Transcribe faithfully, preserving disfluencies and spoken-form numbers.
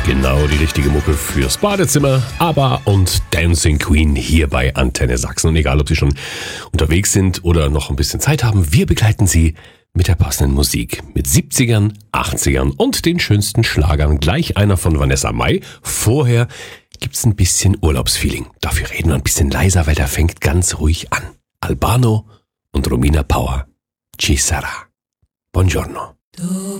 Genau die richtige Mucke fürs Badezimmer. ABBA und Dancing Queen hier bei Antenne Sachsen. Und egal, ob Sie schon unterwegs sind oder noch ein bisschen Zeit haben, wir begleiten Sie mit der passenden Musik. Mit siebzigern, achtzigern und den schönsten Schlagern. Gleich einer von Vanessa Mai. Vorher gibt's ein bisschen Urlaubsfeeling. Dafür reden wir ein bisschen leiser, weil der fängt ganz ruhig an. Albano und Romina Power. Ci sarà. Buongiorno.